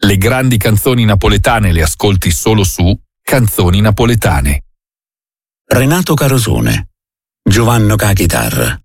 Le grandi canzoni napoletane le ascolti solo su Canzoni Napoletane. Renato Carosone, Giovanno Ca chitarra.